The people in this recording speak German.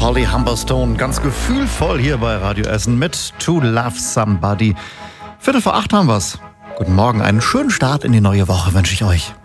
Holly Humberstone, ganz gefühlvoll hier bei Radio Essen mit To Love Somebody. 7:45 haben wir's. Guten Morgen, einen schönen Start in die neue Woche wünsche ich euch.